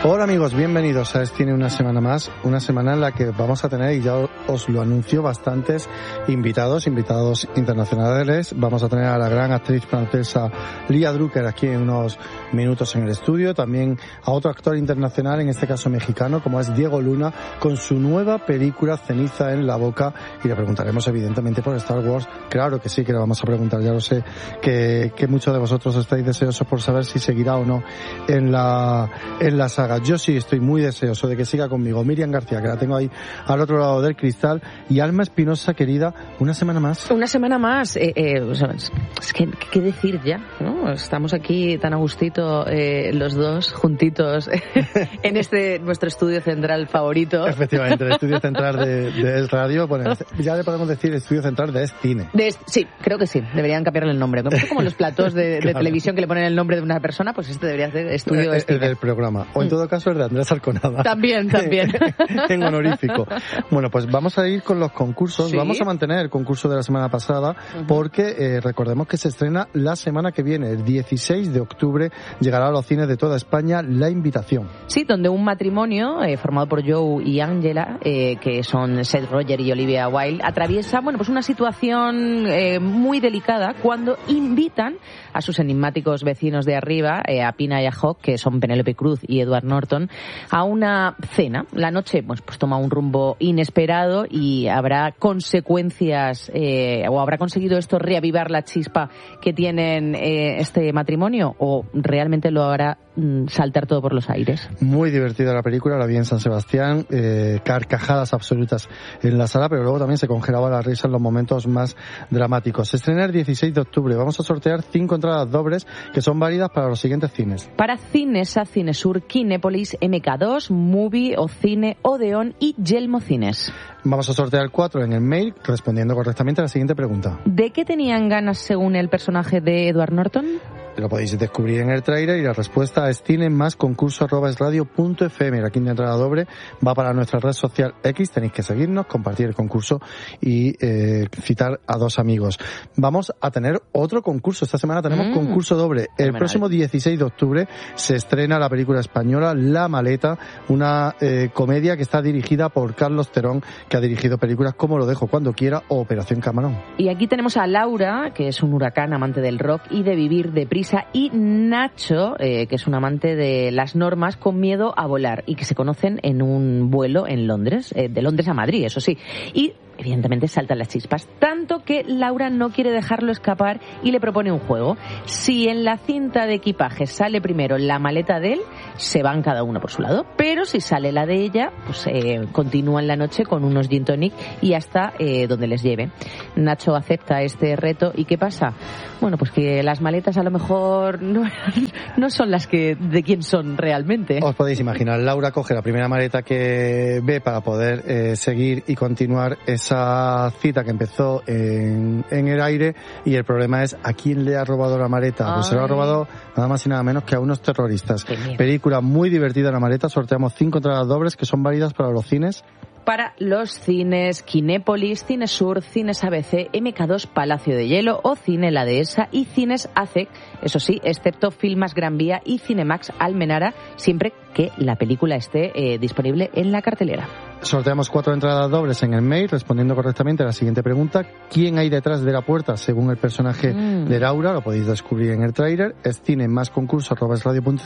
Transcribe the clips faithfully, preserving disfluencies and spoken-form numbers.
Hola amigos, bienvenidos a Es Cine una semana más, una semana en la que vamos a tener, y ya os lo anuncio, bastantes invitados, invitados internacionales. Vamos a tener a la gran actriz francesa Lia Drucker aquí en unos minutos en el estudio, también a otro actor internacional, en este caso mexicano, como es Diego Luna, con su nueva película Ceniza en la boca, y le preguntaremos evidentemente por Star Wars. Claro que sí, que le vamos a preguntar, ya lo sé, que, que muchos de vosotros estáis deseosos por saber si seguirá o no en la, en la saga. Yo sí estoy muy deseoso de que siga conmigo Miriam García, que la tengo ahí al otro lado del cristal, y Alma Espinosa, querida, una semana más. Una semana más. Eh, eh, o sea, es que, ¿qué decir ya? ¿No? Estamos aquí tan a gustito, eh, los dos, juntitos, en este nuestro estudio central favorito. Efectivamente, el estudio central de, de Es Radio. Bueno, ya le podemos decir estudio central de Es Cine. De es, sí, creo que sí. Deberían cambiarle el nombre. Como los platós de, claro. de televisión que le ponen el nombre de una persona, pues este debería ser estudio de Es del programa. O en todo caso el de Andrés Arconada. También, también. En honorífico. Bueno, pues vamos a ir con los concursos. ¿Sí? Vamos a mantener el concurso de la semana pasada, uh-huh. porque eh, recordemos que se estrena la semana que viene, el dieciséis de octubre, llegará a los cines de toda España La Invitación. Sí, donde un matrimonio eh, formado por Joe y Angela, eh, que son Seth Roger y Olivia Wilde, atraviesa, bueno, pues una situación eh, muy delicada cuando invitan a sus enigmáticos vecinos de arriba, eh, a Pina y a Hawk, que son Penélope Cruz y Edward Norton, a una cena. La noche pues, pues toma un rumbo inesperado y habrá consecuencias, eh, o habrá conseguido esto reavivar la chispa que tienen eh, este matrimonio, o realmente lo hará mm, saltar todo por los aires. Muy divertida la película, la vi en San Sebastián, eh, carcajadas absolutas en la sala, pero luego también se congelaba la risa en los momentos más dramáticos. Se estrena el dieciséis de octubre. Vamos a sortear cinco entradas dobles que son válidas para los siguientes cines. Para Cinesa, Cinesur, Kinépolis, M K dos, Movie, Ocine, Odeón y Yelmo Cines. Vamos a sortear cuatro en el mail, respondiendo correctamente a la siguiente pregunta. ¿De qué tenían ganas según el personaje de Edward Norton? Lo podéis descubrir en el tráiler, y la respuesta es cine más concurso arroba esradio punto f m. La quinta entrada doble va para nuestra red social X. Tenéis que seguirnos, compartir el concurso y eh, citar a dos amigos. Vamos a tener otro concurso. Esta semana tenemos mm. concurso doble. El Fenomenal. Próximo dieciséis de octubre se estrena la película española La Maleta, una eh, comedia que está dirigida por Carlos Terón, que ha dirigido películas como Lo dejo cuando quiera o Operación Camarón. Y aquí tenemos a Laura, que es un huracán amante del rock y de vivir deprisa, y Nacho, eh, que es un amante de las normas con miedo a volar, y que se conocen en un vuelo en Londres, eh, de Londres a Madrid, eso sí. Y evidentemente saltan las chispas, tanto que Laura no quiere dejarlo escapar y le propone un juego. Si en la cinta de equipaje sale primero la maleta de él, se van cada uno por su lado, pero si sale la de ella, pues eh, continúan la noche con unos gin tonic y hasta eh, donde les lleve. Nacho acepta este reto, y ¿qué pasa? Bueno, pues que las maletas a lo mejor no, no son las que de quién son realmente. Os podéis imaginar, Laura coge la primera maleta que ve para poder eh, seguir y continuar esa cita que empezó en, en el aire, y el problema es ¿a quién le ha robado la maleta? Ay. Pues se lo ha robado nada más y nada menos que a unos terroristas. Película muy divertida La Maleta. Sorteamos cinco entradas dobles que son válidas para los cines. Para los cines Kinépolis, Cinesur, Cines A B C, M K dos Palacio de Hielo o Cine La Dehesa y Cines A C E C, eso sí, excepto Filmas Gran Vía y Cinemax Almenara, siempre que la película esté eh, disponible en la cartelera. Sorteamos cuatro entradas dobles en el mail, respondiendo correctamente a la siguiente pregunta: ¿quién hay detrás de la puerta según el personaje mm. de Laura? Lo podéis descubrir en el tráiler. Es cine más concurso arroba esradio punto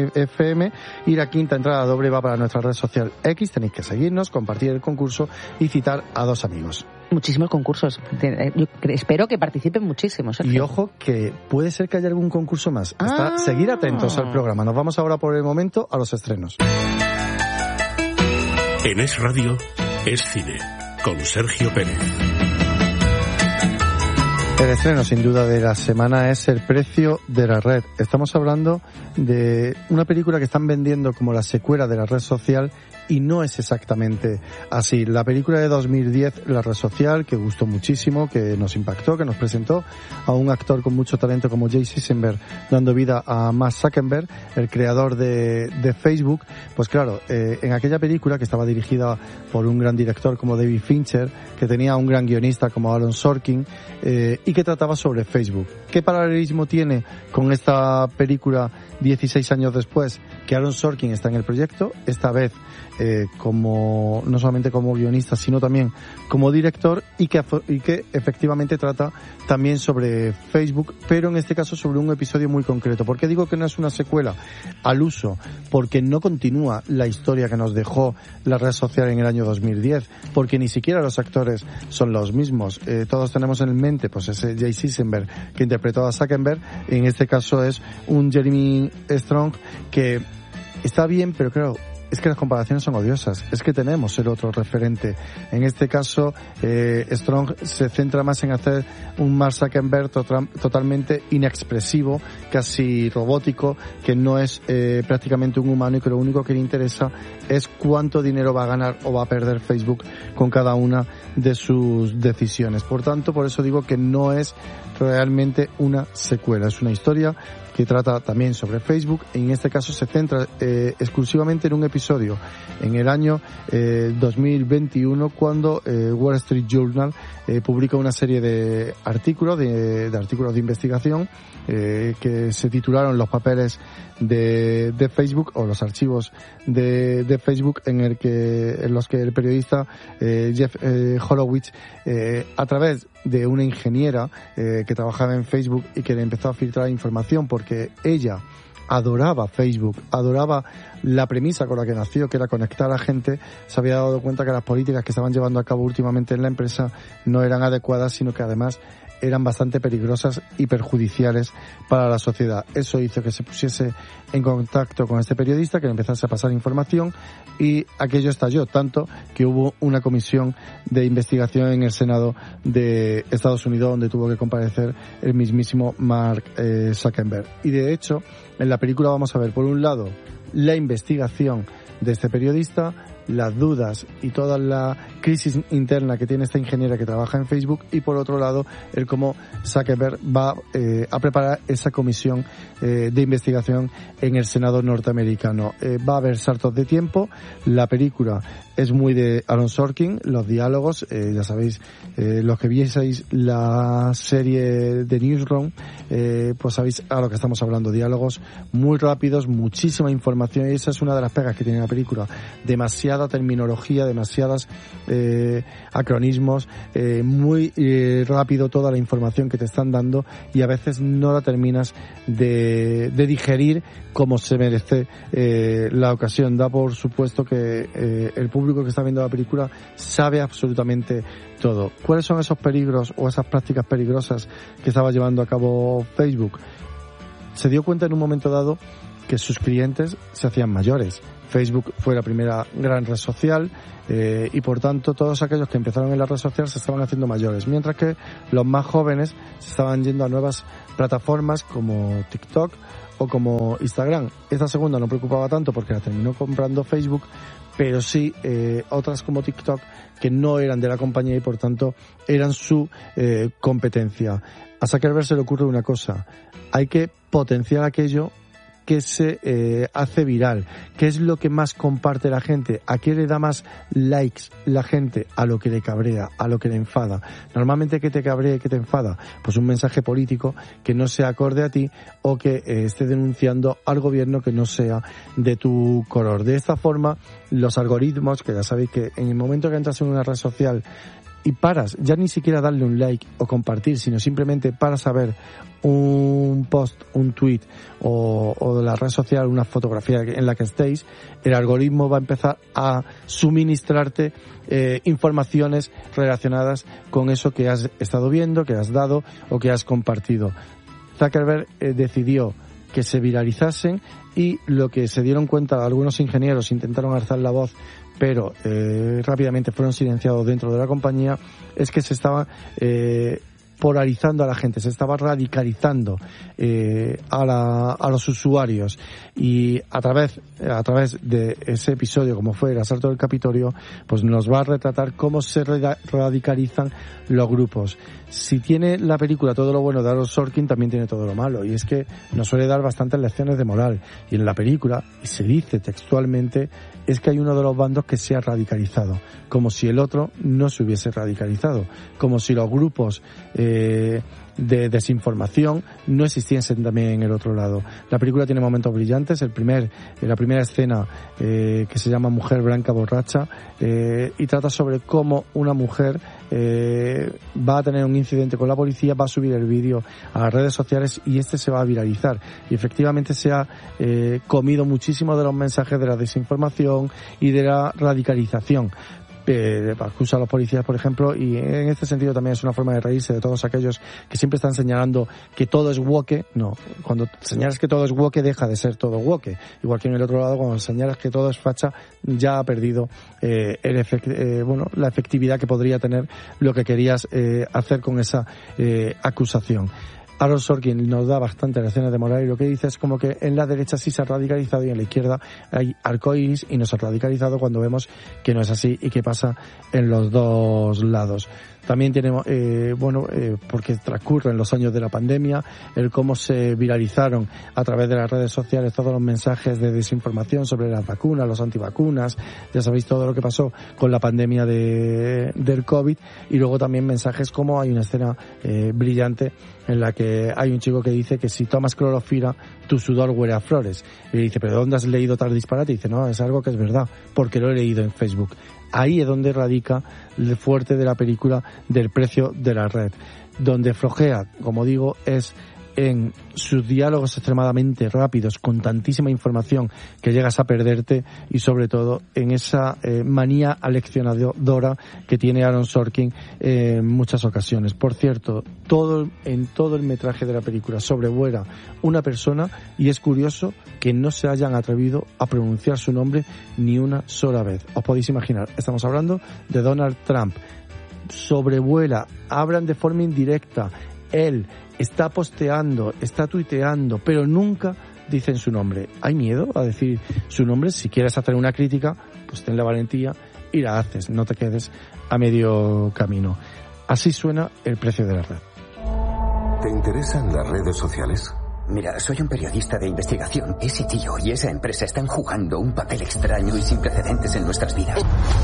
f m, y la quinta entrada doble va para nuestra red social X. Tenéis que seguirnos, compartir el concurso y citar a dos amigos. Muchísimos concursos. Yo espero que participen muchísimos. Y ojo, que puede ser que haya algún concurso más. Hasta ah. seguir atentos al programa. Nos vamos ahora por el momento a los estrenos. En Es Radio, Es Cine, con Sergio Pérez. El estreno, sin duda, de la semana es El precio de la red. Estamos hablando de una película que están vendiendo como la secuela de La red social, y no es exactamente así. La película de dos mil diez, La red social, que gustó muchísimo, que nos impactó, que nos presentó a un actor con mucho talento como Jay Eisenberg, dando vida a Mark Zuckerberg, el creador de, de Facebook. Pues claro, eh, en aquella película, que estaba dirigida por un gran director como David Fincher, que tenía un gran guionista como Aaron Sorkin, eh, y que trataba sobre Facebook. ¿Qué paralelismo tiene con esta película dieciséis años después? que Aaron Sorkin está en el proyecto, esta vez eh, como no solamente como guionista, sino también como director, y que, y que efectivamente trata también sobre Facebook, pero en este caso sobre un episodio muy concreto. ¿Por qué digo que no es una secuela? Al uso, porque no continúa la historia que nos dejó la red social en el año dos mil diez, porque ni siquiera los actores son los mismos. Eh, todos tenemos en mente pues ese Jay Eisenberg que interpretó a Zuckerberg, en este caso es un Jeremy Strong que está bien, pero claro, es que las comparaciones son odiosas. Es que tenemos el otro referente. En este caso, eh, Strong se centra más en hacer un Mark Zuckerberg to- totalmente inexpresivo, casi robótico, que no es eh, prácticamente un humano y que lo único que le interesa es cuánto dinero va a ganar o va a perder Facebook con cada una de sus decisiones. Por tanto, por eso digo que no es realmente una secuela. Es una historia que trata también sobre Facebook, y en este caso se centra eh, exclusivamente en un episodio en el año eh, dos mil veintiuno, cuando eh, Wall Street Journal eh, publica una serie de artículos de, de artículos de investigación eh, que se titularon Los papeles de, de Facebook, o los archivos de, de Facebook, en el que en los que el periodista eh, Jeff eh, Horowitz eh, a través de una ingeniera eh, que trabajaba en Facebook y que le empezó a filtrar información porque ella adoraba Facebook, adoraba la premisa con la que nació, que era conectar a gente, se había dado cuenta que las políticas que estaban llevando a cabo últimamente en la empresa no eran adecuadas, sino que además eran bastante peligrosas y perjudiciales para la sociedad. Eso hizo que se pusiese en contacto con este periodista, que le empezase a pasar información, y aquello estalló tanto que hubo una comisión de investigación en el Senado de Estados Unidos, donde tuvo que comparecer el mismísimo Mark eh, Zuckerberg. Y de hecho, en la película vamos a ver, por un lado, la investigación de este periodista, las dudas y toda la crisis interna que tiene esta ingeniera que trabaja en Facebook, y por otro lado el cómo Zuckerberg va eh, a preparar esa comisión eh, de investigación en el Senado norteamericano. Eh, va a haber saltos de tiempo. La película es muy de Aaron Sorkin, los diálogos, eh, ya sabéis, eh, los que vieseis la serie de Newsroom, eh, pues sabéis a lo que estamos hablando, diálogos muy rápidos, muchísima información, y esa es una de las pegas que tiene la película, demasiada terminología, demasiadas eh, acronismos, eh, muy eh, rápido toda la información que te están dando, y a veces no la terminas de, de digerir como se merece eh, la ocasión. Da por supuesto que eh, el público que está viendo la película sabe absolutamente todo. ¿Cuáles son esos peligros o esas prácticas peligrosas que estaba llevando a cabo Facebook? Se dio cuenta en un momento dado que sus clientes se hacían mayores. Facebook fue la primera gran red social eh, y por tanto todos aquellos que empezaron en la red social se estaban haciendo mayores, mientras que los más jóvenes se estaban yendo a nuevas plataformas como TikTok o como Instagram. Esta segunda no preocupaba tanto porque la terminó comprando Facebook, pero sí eh, otras como TikTok que no eran de la compañía y por tanto eran su eh, competencia. A Zuckerberg se le ocurre una cosa: hay que potenciar aquello que se eh, hace viral. ¿Qué es lo que más comparte la gente? ¿A qué le da más likes la gente? A lo que le cabrea, a lo que le enfada. Normalmente, ¿qué te cabrea y qué te enfada? Pues un mensaje político que no sea acorde a ti, o que eh, esté denunciando al gobierno que no sea de tu color. De esta forma, los algoritmos, que ya sabéis que en el momento que entras en una red social y paras, ya ni siquiera darle un like o compartir, sino simplemente para saber un post, un tweet o, o de la red social, una fotografía en la que estéis, el algoritmo va a empezar a suministrarte eh, informaciones relacionadas con eso que has estado viendo, que has dado o que has compartido. Zuckerberg eh, decidió que se viralizasen, y lo que se dieron cuenta algunos ingenieros, intentaron alzar la voz, pero eh, rápidamente fueron silenciados dentro de la compañía, es que se estaba eh, polarizando a la gente, se estaba radicalizando eh, a, la, a los usuarios, y a través a través de ese episodio, como fue el asalto del Capitolio, pues nos va a retratar cómo se radicalizan los grupos. Si tiene la película todo lo bueno de Aaron Sorkin, también tiene todo lo malo, y es que nos suele dar bastantes lecciones de moral, y en la película, y se dice textualmente, es que hay uno de los bandos que se ha radicalizado, como si el otro no se hubiese radicalizado, como si los grupos eh, eh, de desinformación no existiesen también en el otro lado. La película tiene momentos brillantes. El primer, la primera escena eh, que se llama Mujer Blanca Borracha eh, y trata sobre cómo una mujer eh, va a tener un incidente con la policía, va a subir el vídeo a las redes sociales y este se va a viralizar. Y efectivamente se ha eh, comido muchísimo de los mensajes de la desinformación y de la radicalización. Eh, acusa a los policías, por ejemplo, y en este sentido también es una forma de reírse de todos aquellos que siempre están señalando que todo es woke. No, cuando señalas que todo es woke deja de ser todo woke, igual que en el otro lado cuando señalas que todo es facha ya ha perdido eh, el efect, eh, bueno, la efectividad que podría tener lo que querías eh, hacer con esa eh, acusación. Aaron Sorkin nos da bastante lecciones de moral y lo que dice es como que en la derecha sí se ha radicalizado y en la izquierda hay arcoíris y nos ha radicalizado cuando vemos que no es así y que pasa en los dos lados. También tenemos, eh, bueno, eh, porque transcurren los años de la pandemia, el cómo se viralizaron a través de las redes sociales todos los mensajes de desinformación sobre las vacunas, los antivacunas, ya sabéis todo lo que pasó con la pandemia de, del COVID, y luego también mensajes como hay una escena eh, brillante en la que hay un chico que dice que si tomas clorofila, tu sudor huele a flores. Y dice, ¿pero dónde has leído tal disparate? Y dice, no, es algo que es verdad, porque lo he leído en Facebook. Ahí es donde radica el fuerte de la película del precio de la red. Donde flojea, como digo, es en sus diálogos extremadamente rápidos, con tantísima información que llegas a perderte, y sobre todo en esa eh, manía aleccionadora que tiene Aaron Sorkin eh, en muchas ocasiones. Por cierto, todo en todo el metraje de la película sobrevuela una persona y es curioso que no se hayan atrevido a pronunciar su nombre ni una sola vez. Os podéis imaginar, estamos hablando de Donald Trump. Sobrevuela, hablan de forma indirecta, él está posteando, está tuiteando, pero nunca dicen su nombre. ¿Hay miedo a decir su nombre? Si quieres hacer una crítica, pues ten la valentía y la haces, no te quedes a medio camino. Así suena el precio de la red. ¿Te interesan las redes sociales? Mira, soy un periodista de investigación. Ese tío y esa empresa están jugando un papel extraño y sin precedentes en nuestras vidas.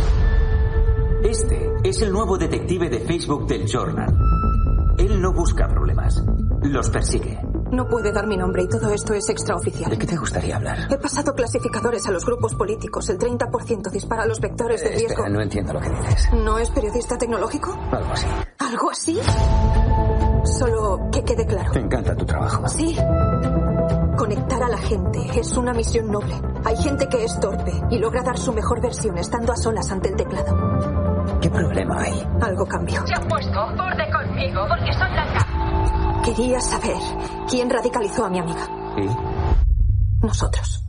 Este es el nuevo detective de Facebook del Journal. Él no busca problemas, los persigue. No puede dar mi nombre y todo esto es extraoficial. ¿De qué te gustaría hablar? He pasado clasificadores a los grupos políticos. El treinta por ciento dispara los vectores de eh, riesgo. Espera, no entiendo lo que dices. ¿No es periodista tecnológico? Algo así. ¿Algo así? Solo que quede claro. Me encanta tu trabajo. Sí. Conectar a la gente es una misión noble. Hay gente que es torpe y logra dar su mejor versión estando a solas ante el teclado. ¿Qué problema hay? Algo cambió. Se ha puesto borde conmigo porque soy blanca. Quería saber quién radicalizó a mi amiga. ¿Y? Nosotros.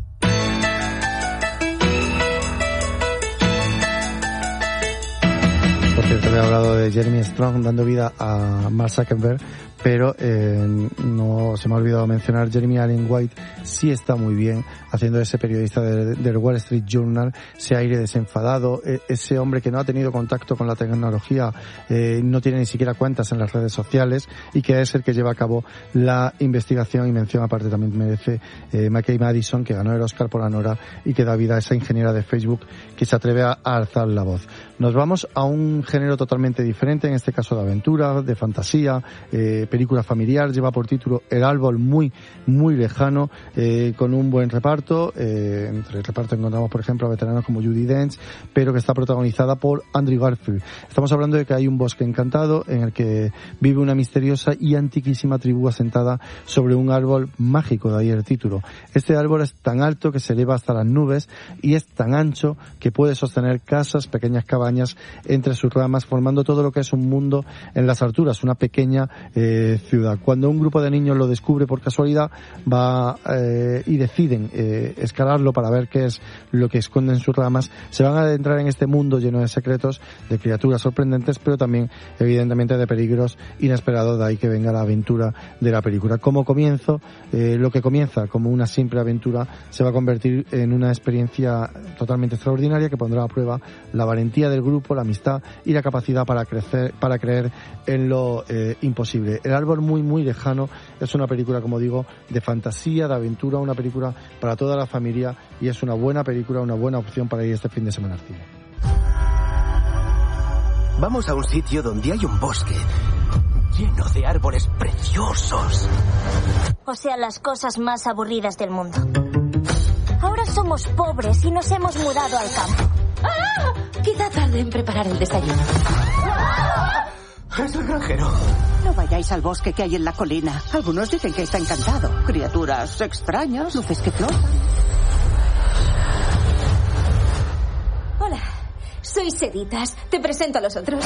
Por cierto, le he hablado de Jeremy Strong dando vida a Mark Zuckerberg, pero eh, no se me ha olvidado mencionar Jeremy Allen White. Sí está muy bien haciendo ese periodista de, del Wall Street Journal, ese aire desenfadado, ese hombre que no ha tenido contacto con la tecnología, eh, no tiene ni siquiera cuentas en las redes sociales y que es el que lleva a cabo la investigación. Y mención aparte también merece eh, McKay Madison, que ganó el Oscar por Anora y que da vida a esa ingeniera de Facebook que se atreve a, a alzar la voz. Nos vamos a un género totalmente diferente, en este caso de aventura, de fantasía, eh, película familiar. Lleva por título El árbol muy, muy lejano, eh, con un buen reparto. Eh, entre el reparto encontramos, por ejemplo, a veteranos como Judi Dench, pero que está protagonizada por Andrew Garfield. Estamos hablando de que hay un bosque encantado en el que vive una misteriosa y antiquísima tribu asentada sobre un árbol mágico, de ahí el título. Este árbol es tan alto que se eleva hasta las nubes y es tan ancho que puede sostener casas, pequeñas cabañas entre sus ramas, formando todo lo que es un mundo en las alturas, una pequeña eh, ciudad. Cuando un grupo de niños lo descubre por casualidad, va eh, y deciden eh, escalarlo para ver qué es lo que esconde en sus ramas, se van a adentrar en este mundo lleno de secretos, de criaturas sorprendentes, pero también evidentemente de peligros inesperados, de ahí que venga la aventura de la película. Como comienzo, eh, lo que comienza como una simple aventura se va a convertir en una experiencia totalmente extraordinaria que pondrá a prueba la valentía del grupo, la amistad y la capacidad para crecer, para creer en lo eh, imposible. El árbol muy muy lejano es una película, como digo, de fantasía, de aventura, una película para toda la familia y es una buena película, una buena opción para ir este fin de semana al cine. Vamos a un sitio donde hay un bosque, lleno de árboles preciosos. O sea, las cosas más aburridas del mundo. Ahora somos pobres y nos hemos mudado al campo. ¡Ah! Quizá tarde en preparar el desayuno. ¡Ah! Es el granjero. No vayáis al bosque que hay en la colina. Algunos dicen que está encantado. Criaturas extrañas, luces que flotan. Hola, soy Seditas. Te presento a los otros.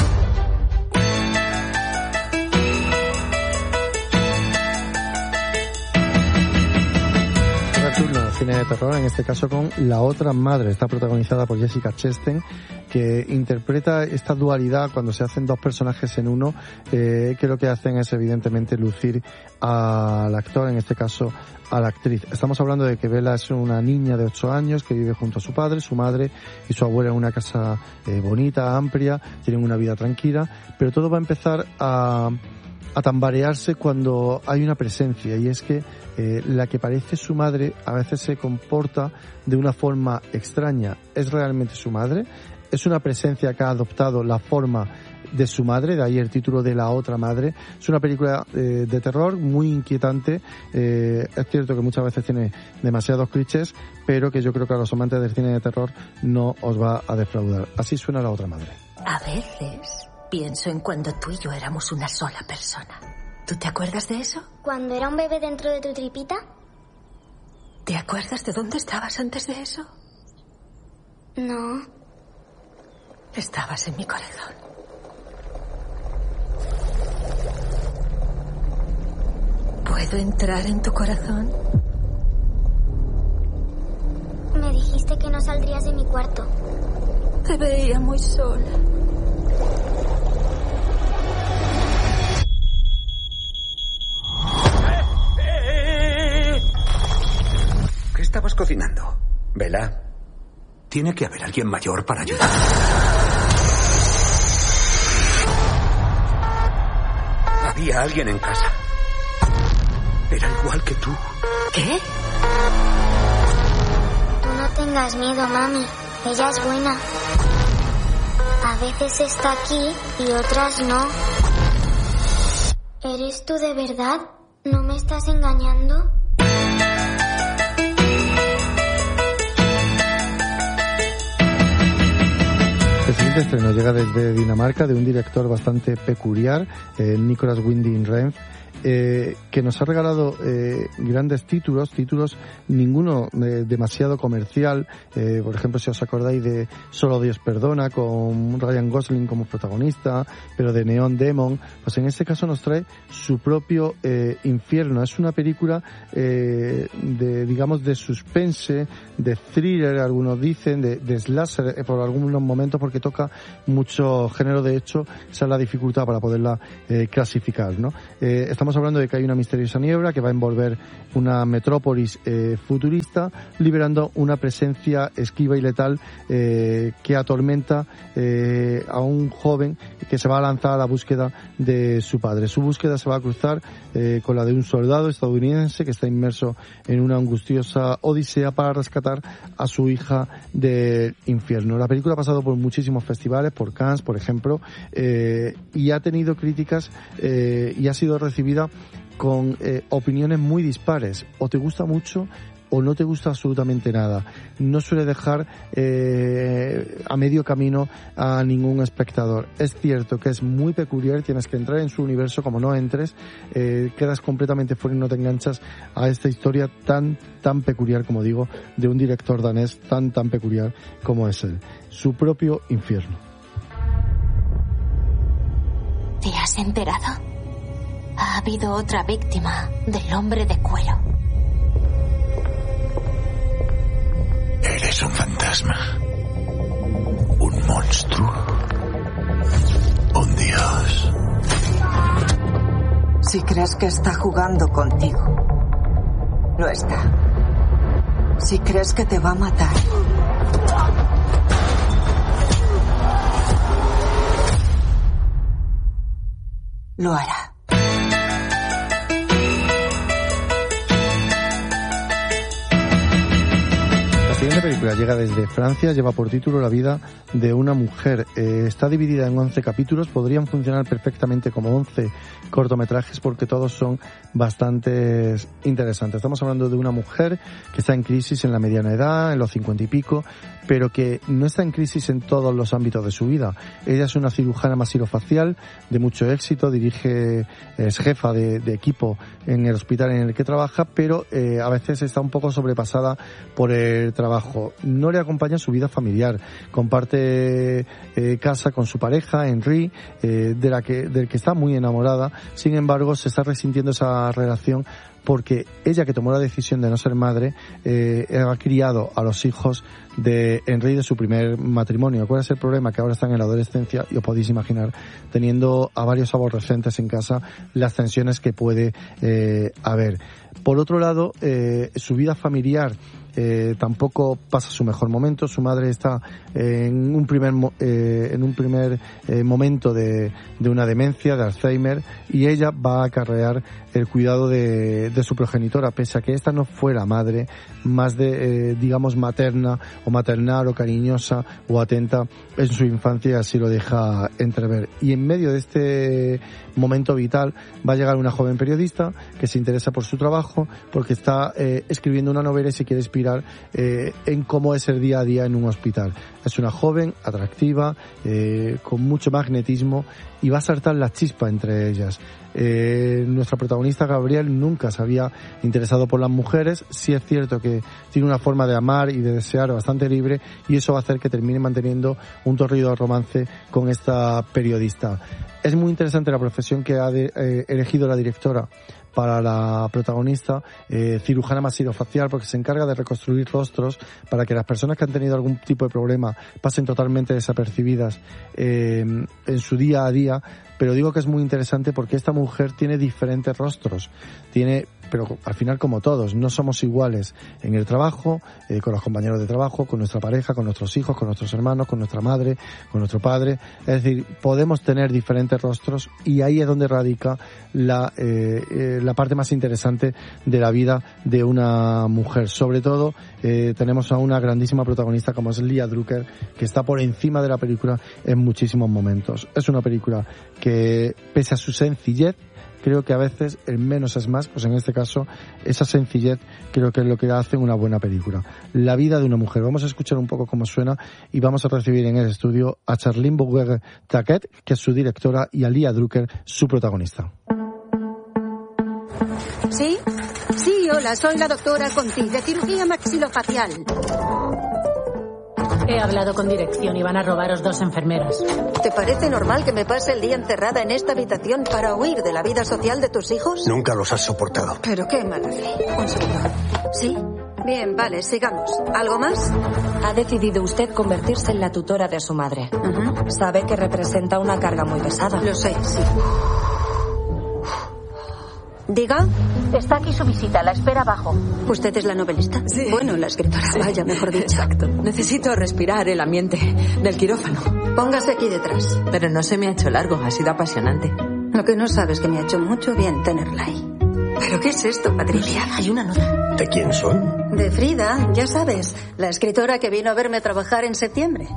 Turno, cine de terror, en este caso con La otra madre. Está protagonizada por Jessica Chastain, que interpreta esta dualidad cuando se hacen dos personajes en uno, eh, que lo que hacen es evidentemente lucir al actor, en este caso a la actriz. Estamos hablando de que Bella es una niña de ocho años que vive junto a su padre, su madre y su abuela en una casa eh, bonita, amplia, tienen una vida tranquila, pero todo va a empezar a a tambarearse cuando hay una presencia, y es que eh, la que parece su madre a veces se comporta de una forma extraña. ¿Es realmente su madre? ¿Es una presencia que ha adoptado la forma de su madre? De ahí el título de La otra madre. Es una película eh, de terror muy inquietante. Eh, es cierto que muchas veces tiene demasiados clichés, pero que yo creo que a los amantes del cine de terror no os va a defraudar. Así suena La otra madre. A veces pienso en cuando tú y yo éramos una sola persona. ¿Tú te acuerdas de eso? ¿Cuando era un bebé dentro de tu tripita? ¿Te acuerdas de dónde estabas antes de eso? No. Estabas en mi corazón. ¿Puedo entrar en tu corazón? Me dijiste que no saldrías de mi cuarto. Te veía muy sola. ¿Qué estabas cocinando? Bella, tiene que haber alguien mayor para ayudar. Había alguien en casa. Era igual que tú. ¿Qué? Tú no tengas miedo, mami. Ella es buena. A veces está aquí y otras no. ¿Eres tú de verdad? ¿No me estás engañando? El siguiente estreno llega desde Dinamarca, de un director bastante peculiar, eh, Nicolas Winding Refn, eh, que nos ha regalado eh, grandes títulos, títulos ninguno eh, demasiado comercial. Eh, por ejemplo, si os acordáis de Solo Dios perdona, con Ryan Gosling como protagonista, pero de Neon Demon, pues en este caso nos trae su propio eh, infierno. Es una película eh, de, digamos, de suspense, de thriller, algunos dicen, de, de slasher eh, por algunos momentos, porque toca mucho género. De hecho, esa es la dificultad para poderla eh, clasificar, ¿no? Eh, estamos hablando de que hay una misteriosa niebla que va a envolver una metrópolis eh, futurista, liberando una presencia esquiva y letal eh, que atormenta eh, a un joven que se va a lanzar a la búsqueda de su padre. Su búsqueda se va a cruzar eh, con la de un soldado estadounidense que está inmerso en una angustiosa odisea para rescatar a su hija del infierno. La película ha pasado por muchísimos festivales, por Cannes, por ejemplo, eh, y ha tenido críticas eh, y ha sido recibida con eh, opiniones muy dispares. O te gusta mucho o no te gusta absolutamente nada. No suele dejar eh, a medio camino a ningún espectador. Es cierto que es muy peculiar, tienes que entrar en su universo. Como no entres, eh, quedas completamente fuera y no te enganchas a esta historia tan, tan peculiar, como digo, de un director danés tan, tan peculiar como es él. Su propio infierno. ¿Te has enterado? Ha habido otra víctima del hombre de cuero. Eres un fantasma. Un monstruo. Un dios. Si crees que está jugando contigo, lo está. Si crees que te va a matar, lo hará. La siguiente película llega desde Francia, lleva por título La vida de una mujer. Eh, está dividida en once capítulos, podrían funcionar perfectamente como once cortometrajes porque todos son bastante interesantes. Estamos hablando de una mujer que está en crisis en la mediana edad, en los cincuenta y pico, pero que no está en crisis en todos los ámbitos de su vida. Ella es una cirujana masilofacial de mucho éxito, dirige, es jefa de, de equipo en el hospital en el que trabaja, pero eh, a veces está un poco sobrepasada por el trabajo. No le acompaña su vida familiar, comparte eh, casa con su pareja, Henry, eh, de la que, del que está muy enamorada. Sin embargo, se está resintiendo esa relación porque ella, que tomó la decisión de no ser madre, eh, ha criado a los hijos de Henry de su primer matrimonio. ¿Cuál es el problema? Que ahora están en la adolescencia y os podéis imaginar, teniendo a varios aborrecentes en casa, las tensiones que puede eh, haber. Por otro lado, eh, su vida familiar eh, tampoco pasa su mejor momento. Su madre está eh, en un primer eh, en un primer eh, momento de, de una demencia, de Alzheimer, y ella va a acarrear el cuidado de, de su progenitora, pese a que esta no fuera madre, más de, eh, digamos, materna o maternal o cariñosa o atenta en su infancia, así lo deja entrever. Y en medio de este momento vital va a llegar una joven periodista que se interesa por su trabajo, porque está eh, escribiendo una novela y se quiere inspirar eh, en cómo es el día a día en un hospital. Es una joven, atractiva, eh, con mucho magnetismo, y va a saltar la chispa entre ellas. Eh, nuestra protagonista, Gabriel, nunca se había interesado por las mujeres. Sí es cierto que tiene una forma de amar y de desear bastante libre, y eso va a hacer que termine manteniendo un torrido romance con esta periodista. Es muy interesante la profesión que ha de, eh, elegido la directora para la protagonista, eh, cirujana masilofacial, porque se encarga de reconstruir rostros para que las personas que han tenido algún tipo de problema pasen totalmente desapercibidas eh, en su día a día. Pero digo que es muy interesante porque esta mujer tiene diferentes rostros, tiene, pero al final, como todos, no somos iguales en el trabajo, eh, con los compañeros de trabajo, con nuestra pareja, con nuestros hijos, con nuestros hermanos, con nuestra madre, con nuestro padre. Es decir, podemos tener diferentes rostros, y ahí es donde radica la, eh, eh, la parte más interesante de la vida de una mujer. Sobre todo, eh, tenemos a una grandísima protagonista como es Leah Drucker, que está por encima de la película en muchísimos momentos. Es una película que, pese a su sencillez, creo que a veces el menos es más. Pues en este caso, esa sencillez creo que es lo que hace una buena película. La vida de una mujer. Vamos a escuchar un poco cómo suena, y vamos a recibir en el estudio a Charlene Bouguer-Taquet, que es su directora, y a Leah Drucker, su protagonista. ¿Sí? Sí, hola, soy la doctora Conti, de cirugía maxilofacial. He hablado con dirección y van a robaros dos enfermeras. ¿Te parece normal que me pase el día encerrada en esta habitación para huir de la vida social de tus hijos? Nunca los has soportado. Pero qué mala fe. Un segundo. ¿Sí? Bien, vale, sigamos. ¿Algo más? Ha decidido usted convertirse en la tutora de su madre. Uh-huh. Sabe que representa una carga muy pesada. Lo sé, sí. ¿Diga? Está aquí su visita, la espera abajo. ¿Usted es la novelista? Sí. Bueno, la escritora, Sí. vaya, mejor dicho. Exacto. Necesito respirar el ambiente del quirófano. Póngase aquí detrás. Pero no se me ha hecho largo, ha sido apasionante. Lo que no sabes que me ha hecho mucho bien tenerla ahí. ¿Pero qué es esto, Patricia? Hay una nota. ¿De quién son? De Frida, ya sabes, la escritora que vino a verme trabajar en septiembre.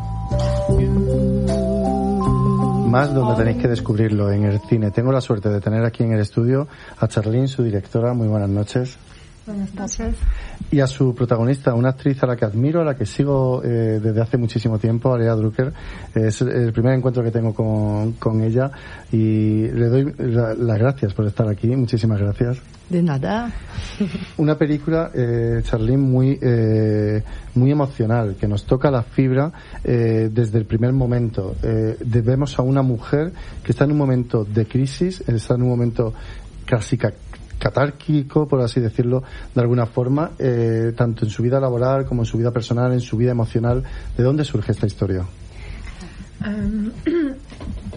Más donde tenéis que descubrirlo, en el cine. Tengo la suerte de tener aquí en el estudio a Charlene, su directora. Muy buenas noches. Buenas noches. Y a su protagonista, una actriz a la que admiro, a la que sigo eh, desde hace muchísimo tiempo, a Leah Drucker. Es el primer encuentro que tengo con, con ella, y le doy la, las gracias por estar aquí. Muchísimas gracias. De nada. Una película, eh, Charlene, muy eh, muy emocional, que nos toca la fibra eh, desde el primer momento. Eh, vemos a una mujer que está en un momento de crisis, está en un momento casi ca- catárquico, por así decirlo, de alguna forma, eh, tanto en su vida laboral como en su vida personal, en su vida emocional. ¿De dónde surge esta historia? Um,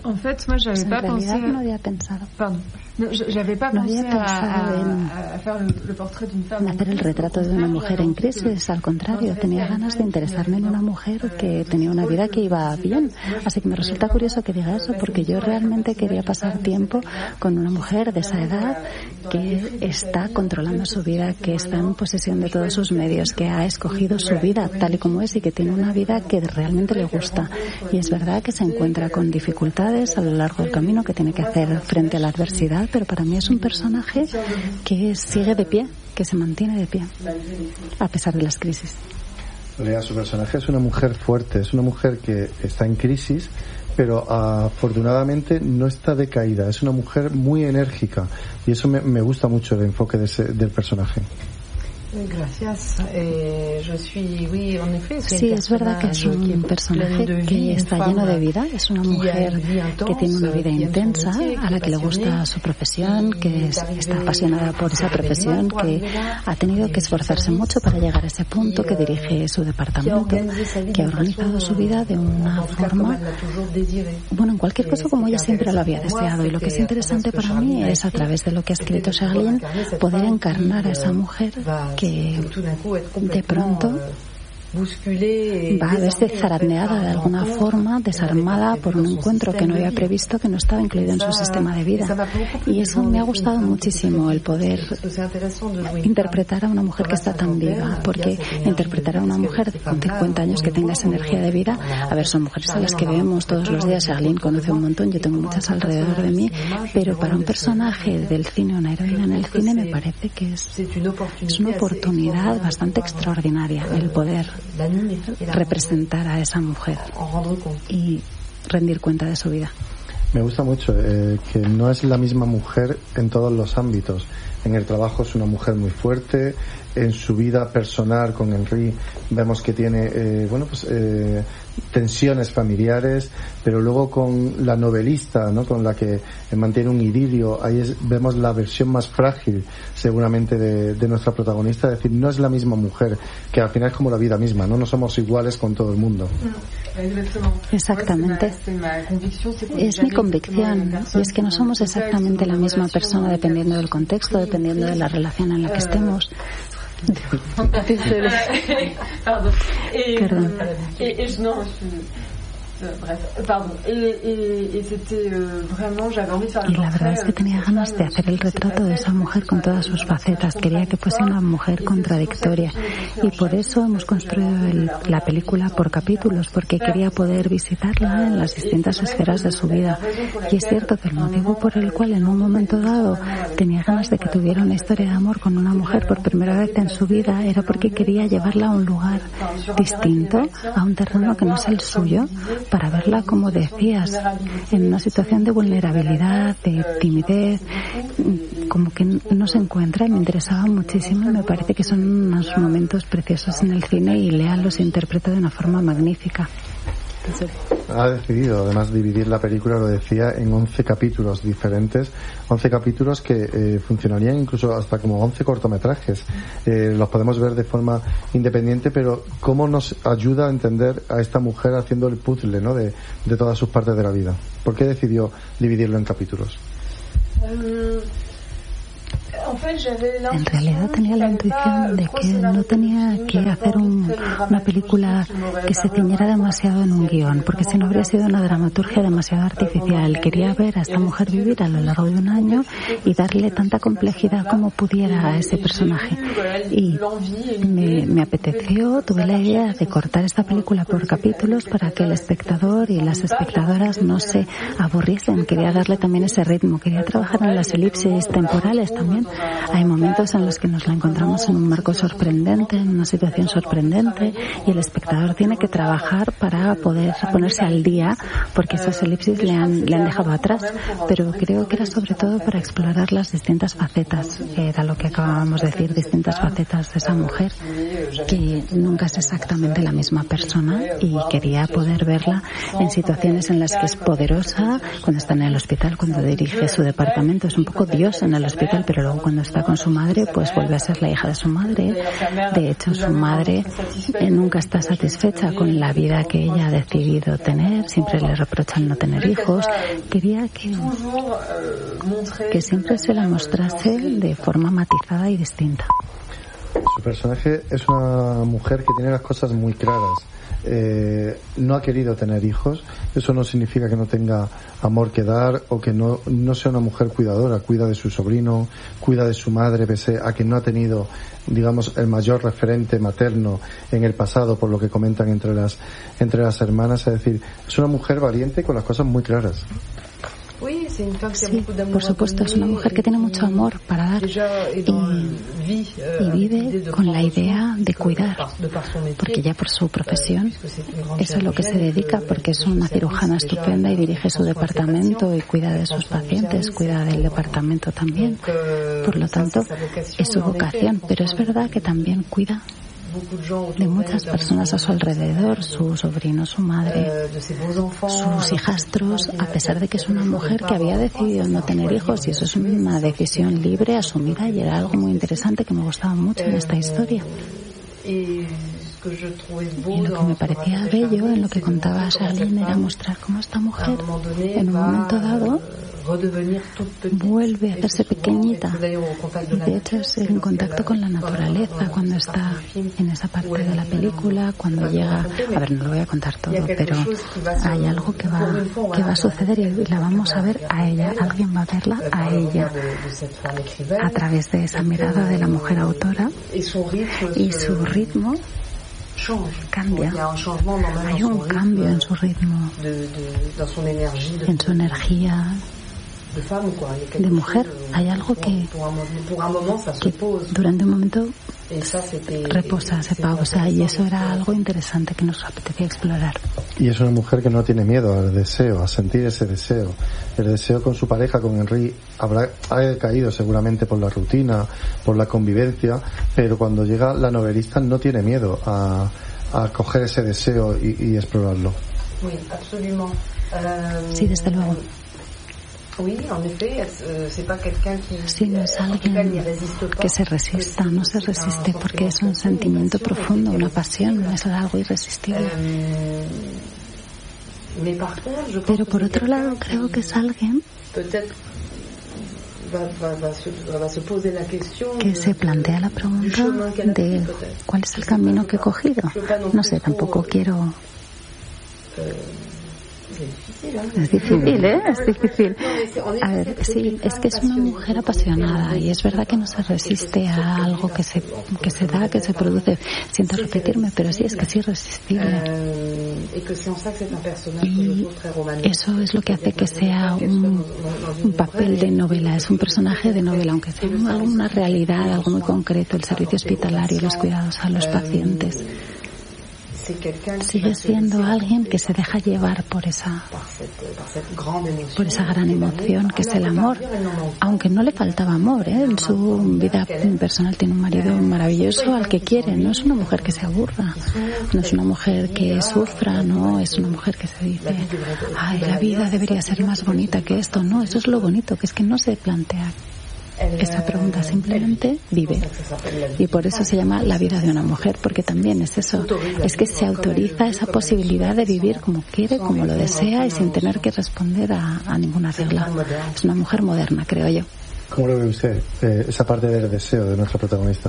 En fait, moi, j'avais pues pas en realidad pensé... no había pensado. Pardon. No, j'avais pas no pensé había pensado a, en, a, a faire le, le portrait d'une femme. en hacer el retrato de una mujer en crisis. Al contrario, tenía ganas de interesarme en una mujer que tenía una vida que iba bien. Así que me resulta curioso que diga eso, porque yo realmente quería pasar tiempo con una mujer de esa edad que está controlando su vida, que está en posesión de todos sus medios, que ha escogido su vida tal y como es y que tiene una vida que realmente le gusta. Y es verdad que se encuentra con dificultades a lo largo del camino, que tiene que hacer frente a la adversidad, pero para mí es un personaje que sigue de pie, que se mantiene de pie, a pesar de las crisis. Lea, su personaje es una mujer fuerte, es una mujer que está en crisis, pero afortunadamente no está decaída, es una mujer muy enérgica, y eso me, me gusta mucho el enfoque de ese, del personaje. Gracias. Eh, yo soy, oui, en efecto, sí, es verdad que es un personaje que está lleno de vida. Es una mujer que tiene una vida intensa, a la que le gusta su profesión, que es, está apasionada por esa profesión, que ha tenido que esforzarse mucho para llegar a ese punto, que dirige su departamento, que ha organizado su vida de una forma, bueno, en cualquier caso como ella siempre lo había deseado. Y lo que es interesante para mí es, a través de lo que ha escrito Charlene, poder encarnar a esa mujer que de pronto va a verse zarandeada de alguna forma, desarmada por un encuentro que no había previsto, que no estaba incluido en su sistema de vida. Y eso me ha gustado muchísimo, el poder interpretar a una mujer que está tan viva, porque interpretar a una mujer con cincuenta años que tenga esa energía de vida, a ver, son mujeres a las que vemos todos los días. Charlene conoce un montón, yo tengo muchas alrededor de mí, pero para un personaje del cine, una heroína en el cine, me parece que es, es una oportunidad bastante extraordinaria el poder representar a esa mujer y rendir cuenta de su vida. Me gusta mucho eh, que no es la misma mujer en todos los ámbitos. En el trabajo es una mujer muy fuerte, en su vida personal con Henry vemos que tiene eh, bueno pues eh, tensiones familiares, pero luego con la novelista, ¿no?, con la que mantiene un idilio, ahí es, vemos la versión más frágil seguramente de, de nuestra protagonista. Es decir, no es la misma mujer, que al final es como la vida misma, no no somos iguales con todo el mundo. Exactamente, es mi convicción, y es que no somos exactamente la misma persona dependiendo del contexto, dependiendo de la relación en la que estemos. Pardon. Et, Pardon. Et, et, non, je, bref, pardon. Et, et, et c'était euh, vraiment, j'avais envie de faire y la verdad es que tenía ganas de hacer el retrato de esa mujer con todas sus facetas. Quería que fuese una mujer contradictoria, y por eso hemos construido el, la película por capítulos, porque quería poder visitarla en las distintas esferas de su vida. Y es cierto que el motivo por el cual en un momento dado tenía ganas de que tuviera una historia de amor con una mujer por primera vez en su vida era porque quería llevarla a un lugar distinto, a un terreno que no es el suyo, para verla, como decías, en una situación de vulnerabilidad, de timidez, como que no se encuentra. Y me interesaba muchísimo, y me parece que son unos momentos preciosos en el cine, y Lea los interpreta de una forma magnífica. Ha decidido además dividir la película, lo decía, en once capítulos diferentes, once capítulos que eh, funcionarían incluso hasta como once cortometrajes. Eh, los podemos ver de forma independiente, pero cómo nos ayuda a entender a esta mujer haciendo el puzzle, ¿no?, de, de todas sus partes de la vida. ¿Por qué decidió dividirlo en capítulos? Um... En realidad tenía la intuición de que no tenía que hacer un, una película que se ciñera demasiado en un guión, porque si no habría sido una dramaturgia demasiado artificial. Quería ver a esta mujer vivir a lo largo de un año y darle tanta complejidad como pudiera a ese personaje. Y me, me apeteció, tuve la idea de cortar esta película por capítulos para que el espectador y las espectadoras no se aburriesen. Quería darle también ese ritmo, quería trabajar en las elipsis temporales también. Hay momentos en los que nos la encontramos en un marco sorprendente, en una situación sorprendente, y el espectador tiene que trabajar para poder ponerse al día, porque esas elipsis le han, le han dejado atrás. Pero creo que era sobre todo para explorar las distintas facetas, era lo que acabábamos de decir, distintas facetas de esa mujer, que nunca es exactamente la misma persona, y quería poder verla en situaciones en las que es poderosa, cuando está en el hospital, cuando dirige su departamento, es un poco Dios en el hospital, pero luego cuando cuando está con su madre, pues vuelve a ser la hija de su madre. De hecho, su madre eh, nunca está satisfecha con la vida que ella ha decidido tener, siempre le reprocha el no tener hijos. Quería que, que siempre se la mostrase de forma matizada y distinta. Su personaje es una mujer que tiene las cosas muy claras. Eh, no ha querido tener hijos. Eso no significa que no tenga amor que dar o que no, no sea una mujer cuidadora. Cuida de su sobrino, cuida de su madre, pese a que no ha tenido, digamos, el mayor referente materno en el pasado, por lo que comentan entre las, entre las hermanas. Es decir, es una mujer valiente con las cosas muy claras. Sí, por supuesto, es una mujer que tiene mucho amor para dar y, y vive con la idea de cuidar, porque ya por su profesión eso es lo que se dedica, porque es una cirujana estupenda y dirige su departamento y cuida de sus pacientes, cuida del departamento también. Por lo tanto, es su vocación, pero es verdad que también cuida de muchas personas a su alrededor, su sobrino, su madre, sus hijastros, a pesar de que es una mujer que había decidido no tener hijos, y eso es una decisión libre, asumida, y era algo muy interesante que me gustaba mucho en esta historia. Y lo que me parecía bello en lo que contaba Charlene era mostrar cómo esta mujer, en un momento dado, vuelve a hacerse pequeñita, y de hecho es en contacto con la naturaleza cuando está en esa parte de la película, cuando llega, a ver, no lo voy a contar todo, pero hay algo que va que va a suceder y la vamos a ver a ella, alguien va a verla a ella a través de esa mirada de la mujer autora, y su ritmo cambia. Hay un cambio en su ritmo, en su energía de mujer. Hay algo que, que durante un momento reposa, se pausa, y eso era algo interesante que nos apetecía explorar. Y es una mujer que no tiene miedo al deseo, a sentir ese deseo. El deseo con su pareja, con Henry, habrá ha caído seguramente por la rutina, por la convivencia, pero cuando llega la novelista no tiene miedo a, a coger ese deseo y, y explorarlo. Sí, desde luego. Sí, no es alguien que se resista, no se resiste, porque es un sentimiento profundo, una pasión, es algo irresistible. Pero por otro lado creo que es alguien que se plantea la pregunta de cuál es el camino que he cogido. No sé, tampoco quiero... Es difícil, ¿eh? Es difícil. A ver, sí, es que es una mujer apasionada, y es verdad que no se resiste a algo que se que se da, que se produce. Siento repetirme, pero sí, es que es irresistible. Y eso es lo que hace que sea un, un papel de novela, es un personaje de novela, aunque sea una realidad, algo muy concreto, el servicio hospitalario, los cuidados a los pacientes. Sigue siendo alguien que se deja llevar por esa por esa gran emoción que es el amor, aunque no le faltaba amor, ¿eh? En su vida personal tiene un marido maravilloso al que quiere. No es una mujer que se aburra, no es una mujer que sufra, no es una mujer que se dice, ay, la vida debería ser más bonita que esto. No, eso es lo bonito, que es que no se plantea esa pregunta, simplemente vive, y por eso se llama La vida de una mujer, porque también es eso, es que se autoriza esa posibilidad de vivir como quiere, como lo desea, y sin tener que responder a, a ninguna regla. Es una mujer moderna, creo yo. ¿Cómo lo ve usted, eh, esa parte del deseo de nuestra protagonista?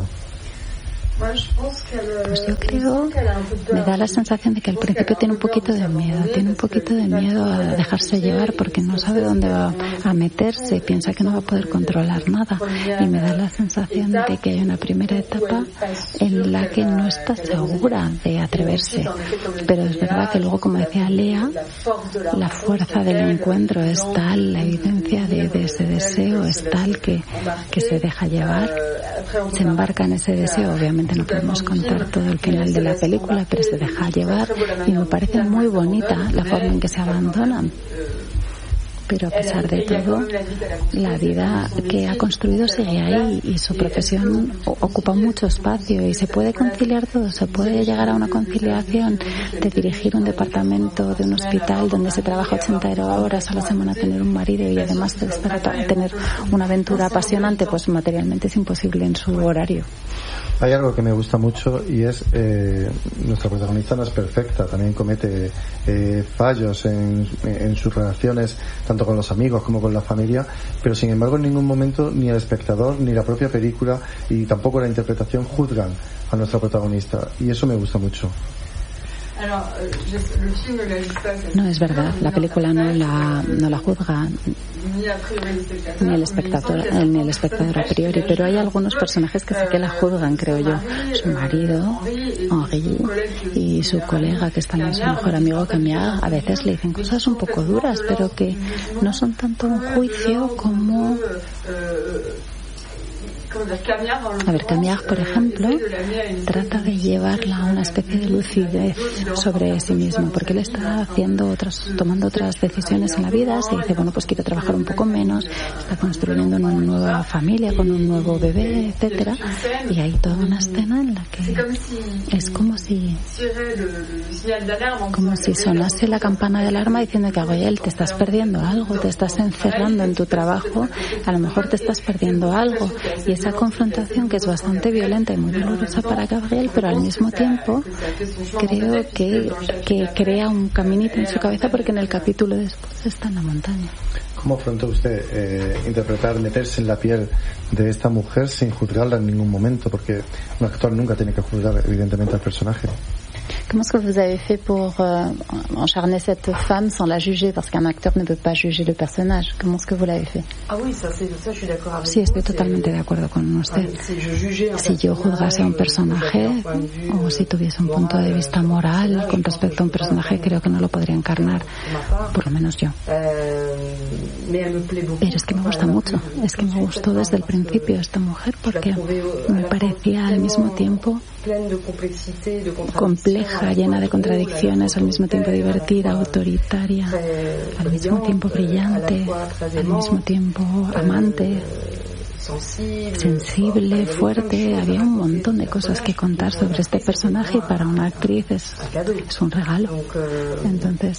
Pues yo creo, me da la sensación de que al principio tiene un poquito de miedo, tiene un poquito de miedo a dejarse llevar, porque no sabe dónde va a meterse, piensa que no va a poder controlar nada, y me da la sensación de que hay una primera etapa en la que no está segura de atreverse, pero es verdad que luego, como decía Lea, la fuerza del encuentro es tal, la evidencia de, de ese deseo es tal que, que se deja llevar, se embarca en ese deseo. Obviamente no podemos contar todo el final de la película, pero se deja llevar, y me parece muy bonita la forma en que se abandonan. pero a pesar de todo, la vida que ha construido sigue ahí y su profesión ocupa mucho espacio y se puede conciliar todo, se puede llegar a una conciliación de dirigir un departamento de un hospital donde se trabaja ochenta horas a la semana, tener un marido y además tener una aventura apasionante, pues materialmente es imposible en su horario. Hay algo que me gusta mucho y es eh, nuestra protagonista no es perfecta, también comete eh, fallos en, en sus relaciones tanto con los amigos como con la familia, pero sin embargo en ningún momento ni el espectador ni la propia película y tampoco la interpretación juzgan a nuestra protagonista y eso me gusta mucho. No, es verdad, la película no la, no la juzga ni el espectador ni el espectador a priori, pero hay algunos personajes que sí que la juzgan, creo yo. Su marido, Henri, y su colega, que es también su mejor amigo, Camille, a veces le dicen cosas un poco duras, pero que no son tanto un juicio como... A ver, Camille, por ejemplo, trata de llevarla a una especie de lucidez sobre sí mismo, porque él está haciendo otras, tomando otras decisiones en la vida, se dice, bueno, pues quiero trabajar un poco menos, está construyendo una nueva familia con un nuevo bebé, etcétera, y hay toda una escena en la que es como si como si sonase la campana de alarma diciendo que, Gabriel, te estás perdiendo algo, te estás encerrando en tu trabajo, a lo mejor te estás perdiendo algo, y esa confrontación que es bastante violenta y muy dolorosa para Gabriel, pero al mismo tiempo creo que, que crea un caminito en su cabeza porque en el capítulo después está en la montaña. ¿Cómo afrontó usted eh, interpretar, meterse en la piel de esta mujer sin juzgarla en ningún momento? Porque un actor nunca tiene que juzgar evidentemente al personaje. Comment est-ce que vous avez fait pour euh, encharner cette femme sans la juger, parce qu'un acteur ne peut pas juger le personnage? Comment est-ce que vous l'avez fait? Ah oui, ça, c'est, ça je suis d'accord avec Sí, estoy totalmente de acuerdo con usted. Si yo juzgase a un personaje o si tuviese un punto de vista moral con respecto a un personaje, creo que no lo podría encarnar, por lo menos yo. Pero es que me gusta mucho, es que me gustó desde el principio esta mujer porque me parecía al mismo tiempo compleja, llena de contradicciones, al mismo tiempo divertida, autoritaria, al mismo tiempo brillante, al mismo tiempo amante, sensible, fuerte. Había un montón de cosas que contar sobre este personaje y para una actriz es, es un regalo. Entonces,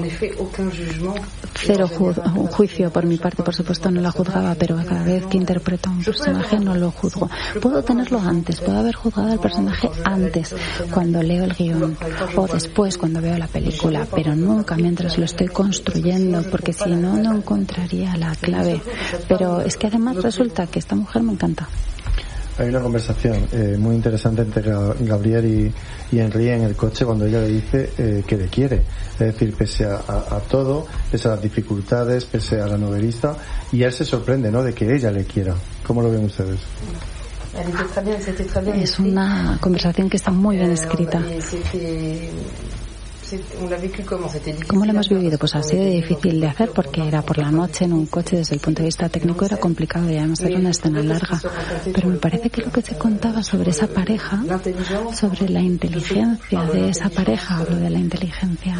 cero ju- un juicio por mi parte, por supuesto no la juzgaba, pero cada vez que interpreto a un personaje no lo juzgo. Puedo tenerlo antes, puedo haber juzgado al personaje antes, cuando leo el guión, o después cuando veo la película, pero nunca mientras lo estoy construyendo, porque si no, no encontraría la clave. Pero es que además resulta que esta mujer me encanta. Hay una conversación eh, muy interesante entre Gabriel y, y Henri en el coche cuando ella le dice eh, que le quiere. Es decir, pese a, a, a todo, pese a las dificultades, pese a la novelista, y él se sorprende, ¿no?, de que ella le quiera. ¿Cómo lo ven ustedes? Es una conversación que está muy bien escrita. ¿Cómo lo hemos vivido? Pues ha sido difícil de hacer porque era por la noche en un coche, desde el punto de vista técnico era complicado y además era una escena larga, pero me parece que lo que se contaba sobre esa pareja, sobre la inteligencia de esa pareja, hablo de la inteligencia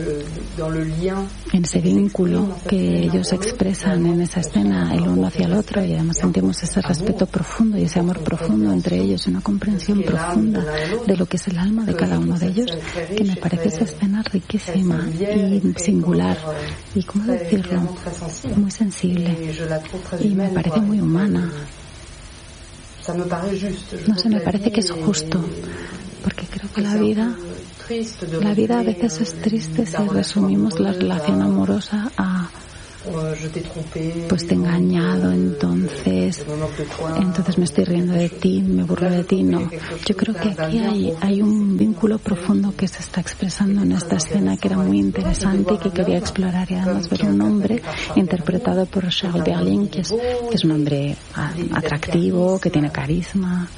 en ese vínculo que ellos expresan en esa escena el uno hacia el otro, y además sentimos ese respeto profundo y ese amor profundo entre ellos, una comprensión profunda de lo que es el alma de cada uno de ellos, que me parece esa escena riquísima y singular y, ¿cómo decirlo?, muy sensible, y me parece muy humana. No sé, me parece que es justo, porque creo que la vida la vida a veces es triste si resumimos la relación amorosa a pues te he engañado, entonces entonces me estoy riendo de ti, me burlo de ti. No, yo creo que aquí hay, hay un vínculo profundo que se está expresando en esta escena, que era muy interesante y que quería explorar, y además ver un hombre interpretado por Charles Berling, que es, que es un hombre atractivo, que tiene carisma.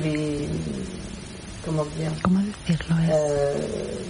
¿Cómo decirlo? Es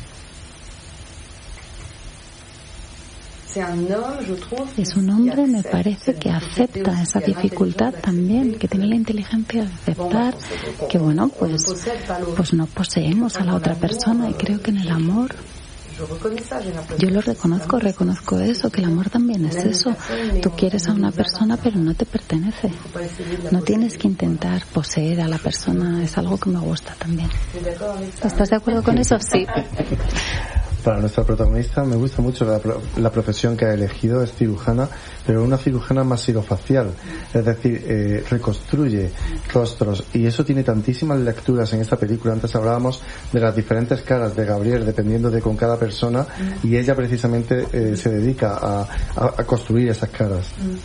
Es un hombre, me parece, que acepta esa dificultad también, que tiene la inteligencia de aceptar que, bueno, pues, pues no poseemos a la otra persona, y creo que en el amor Yo lo reconozco, reconozco eso, que el amor también es eso. Tú quieres a una persona pero no te pertenece. No tienes que intentar poseer a la persona, es algo que me gusta también. ¿Estás de acuerdo con eso? Sí. Para nuestra protagonista me gusta mucho la, la profesión que ha elegido, es cirujana, pero una cirujana masilofacial, es decir, eh, reconstruye rostros, y eso tiene tantísimas lecturas en esta película. Antes hablábamos de las diferentes caras de Gabriel dependiendo de con cada persona, y ella precisamente eh, se dedica a, a, a construir esas caras.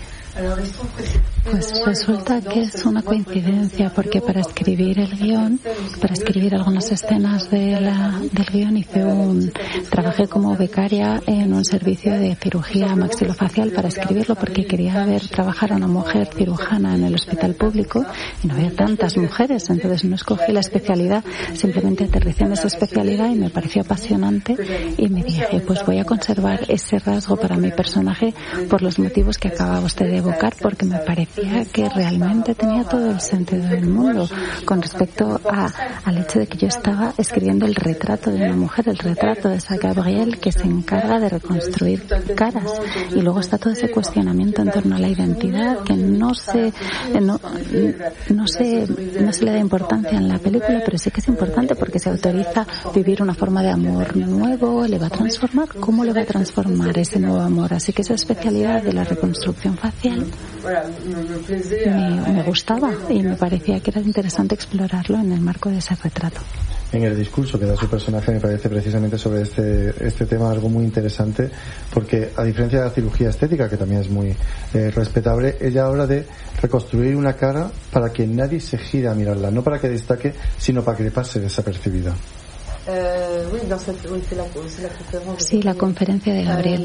Pues resulta que es una coincidencia, porque para escribir el guión, para escribir algunas escenas de la, del guión, hice un, trabajé como becaria en un servicio de cirugía maxilofacial para escribirlo, porque quería ver trabajar a una mujer cirujana en el hospital público y no había tantas mujeres, entonces no escogí la especialidad, simplemente aterricé en esa especialidad y me pareció apasionante y me dije, pues voy a conservar ese rasgo para mi personaje por los motivos que acaba usted de evocar, porque me parecía que realmente tenía todo el sentido del mundo con respecto a, al hecho de que yo estaba escribiendo el retrato de una mujer, el retrato de esa Gabrielle que se encarga de reconstruir caras, y luego está todo ese cuestionamiento en torno a la identidad que no se no, no se no se le da importancia en la película, pero sí que es importante porque se autoriza vivir una forma de amor nuevo. ¿Le va a transformar? ¿Cómo le va a transformar ese nuevo amor? Así que esa especialidad de la reconstrucción facial me, me gustaba y me parecía que era interesante explorarlo en el marco de ese retrato. En el discurso que da su personaje me parece precisamente sobre este este tema algo muy interesante, porque a diferencia de la cirugía estética, que también es muy eh, respetable, ella habla de reconstruir una cara para que nadie se gire a mirarla, no para que destaque, sino para que le pase desapercibida. Sí, la conferencia de Gabriel.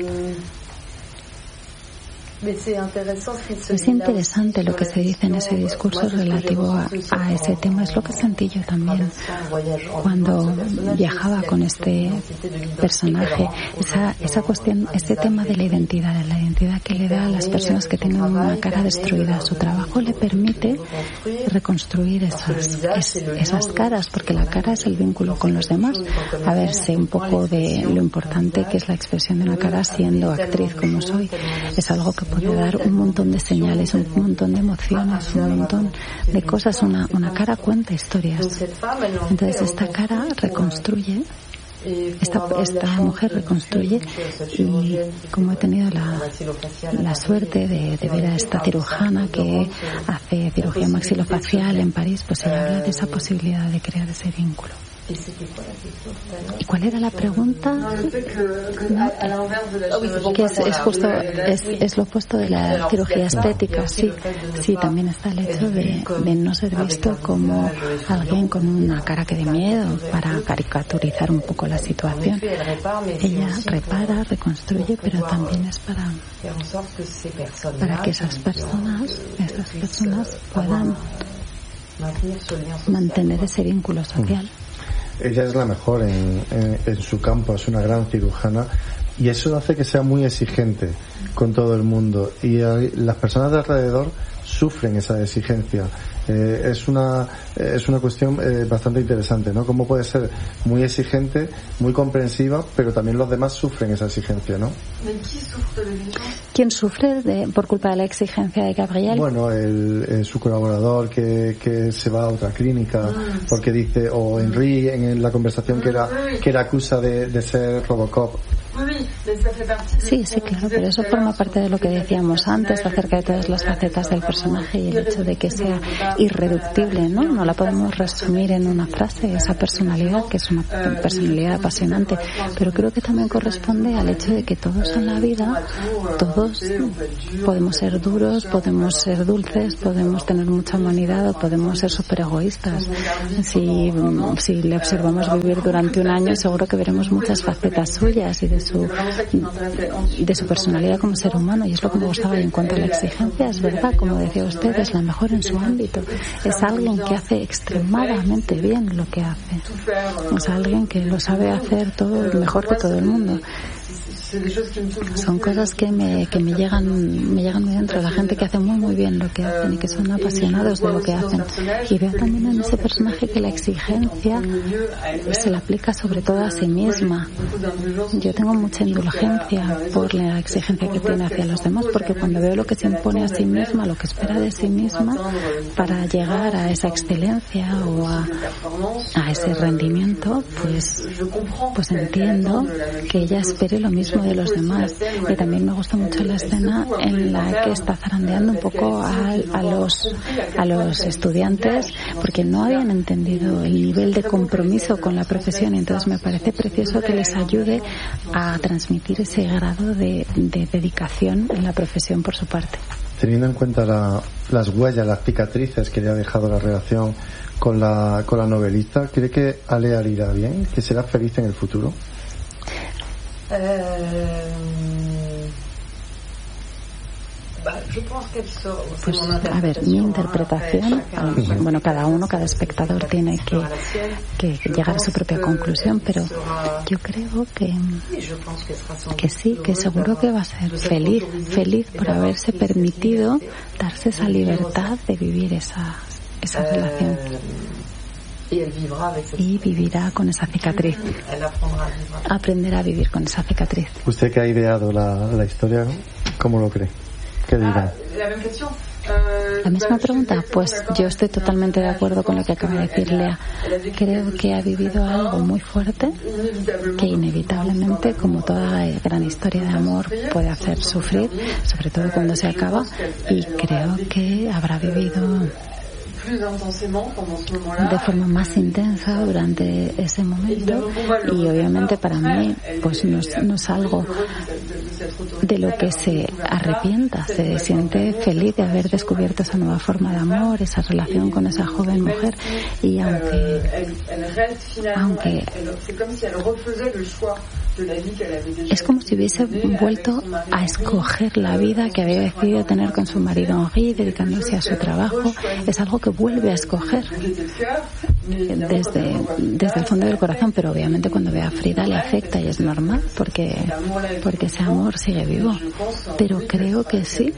Es interesante lo que se dice en ese discurso relativo a, a ese tema. Es lo que sentí yo también cuando viajaba con este personaje. Esa, esa cuestión, ese tema de la identidad, de la identidad que le da a las personas que tienen una cara destruida. Su trabajo le permite reconstruir esas, es, esas caras, porque la cara es el vínculo con los demás. A ver, sé un poco de lo importante que es la expresión de una cara siendo actriz como soy. Es algo que puede dar un montón de señales, un montón de emociones, un montón de cosas. Una, una cara cuenta historias. Entonces esta cara reconstruye, esta, esta mujer reconstruye, y como he tenido la, la suerte de, de ver a esta cirujana que hace cirugía maxilofacial en París, pues ella habla de esa posibilidad de crear ese vínculo. ¿Y cuál era la pregunta? ¿No? Que es, es justo es, es lo opuesto de la cirugía estética. Sí, sí, también está el hecho de, de no ser visto como alguien con una cara que dé miedo, para caricaturizar un poco la situación. Ella repara, reconstruye, pero también es para para que esas personas, esas personas puedan mantener ese vínculo social. Ella es la mejor en, en, en su campo, es una gran cirujana, y eso hace que sea muy exigente con todo el mundo, y hay, las personas de alrededor sufren esa exigencia. Eh, es una es una cuestión eh, bastante interesante, ¿no? Cómo puede ser muy exigente, muy comprensiva, pero también los demás sufren esa exigencia, ¿no? ¿Quién sufre de, por culpa de la exigencia de Gabriel? Bueno, el, el, su colaborador que, que se va a otra clínica porque dice, o Henry en la conversación que era que era acusa de, de ser Robocop. Sí, sí, claro, pero eso forma parte de lo que decíamos antes acerca de todas las facetas del personaje y el hecho de que sea irreductible, ¿no? No la podemos resumir en una frase, esa personalidad, que es una personalidad apasionante, pero creo que también corresponde al hecho de que todos en la vida, todos podemos ser duros, podemos ser dulces, podemos tener mucha humanidad o podemos ser súper egoístas. Si, si le observamos vivir durante un año, seguro que veremos muchas facetas suyas y de su de su personalidad como ser humano, y es lo que me gustaba. Y en cuanto a la exigencia, es verdad, como decía usted, es la mejor en su ámbito, es alguien que hace extremadamente bien lo que hace, es alguien que lo sabe hacer todo mejor que todo el mundo. Son cosas que me, que me llegan me llegan muy dentro. La gente que hace muy muy bien lo que hacen y que son apasionados de lo que hacen. Y veo también en ese personaje que la exigencia se la aplica sobre todo a sí misma. Yo tengo mucha indulgencia por la exigencia que tiene hacia los demás, porque cuando veo lo que se impone a sí misma, lo que espera de sí misma para llegar a esa excelencia o a, a ese rendimiento, pues, pues entiendo que ella espere lo mismo de los demás. Y también me gusta mucho la escena en la que está zarandeando un poco a, a los a los estudiantes, porque no habían entendido el nivel de compromiso con la profesión, y entonces me parece precioso que les ayude a transmitir ese grado de, de dedicación en la profesión por su parte. Teniendo en cuenta la, las huellas, las cicatrices que le ha dejado la relación con la con la novelista, ¿cree que Alea le irá bien? ¿Que será feliz en el futuro? Pues, a ver, mi interpretación, bueno, cada uno, cada espectador tiene que, que llegar a su propia conclusión, pero yo creo que, que sí, que seguro que va a ser feliz, feliz por haberse permitido darse esa libertad de vivir esa, esa relación. Y vivirá con esa cicatriz. Aprenderá a vivir con esa cicatriz. Usted que ha ideado la, la historia, ¿cómo lo cree? ¿Qué dirá? La misma pregunta, pues yo estoy totalmente de acuerdo con lo que acaba de decir Lea. Creo que ha vivido algo muy fuerte que inevitablemente, como toda gran historia de amor, puede hacer sufrir, sobre todo cuando se acaba, y creo que habrá vivido de forma más intensa durante ese momento, y obviamente para mí pues no es, no es algo de lo que se arrepienta. Se siente feliz de haber descubierto esa nueva forma de amor, esa relación con esa joven mujer, y aunque aunque es como si hubiese vuelto a escoger la vida que había decidido tener con su marido Henri, dedicándose a su trabajo. Es algo que vuelve a escoger desde, desde el fondo del corazón, pero obviamente cuando ve a Frida le afecta, y es normal, porque, porque ese amor sigue vivo. Pero creo que sí,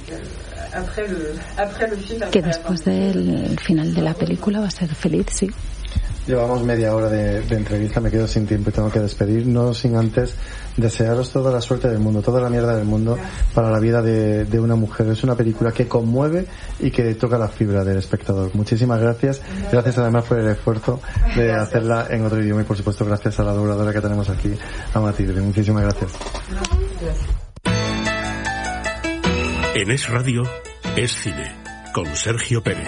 que después del final de la película va a ser feliz, sí. Llevamos media hora de, de entrevista, me quedo sin tiempo y tengo que despedir, no sin antes desearos toda la suerte del mundo, toda la mierda del mundo para la vida de, de una mujer. Es una película que conmueve y que toca la fibra del espectador. Muchísimas gracias, gracias además por el esfuerzo de hacerla en otro idioma, y por supuesto gracias a la dobladora que tenemos aquí, a Matilde. Muchísimas gracias. En Es Radio, Es Cine, con Sergio Pérez.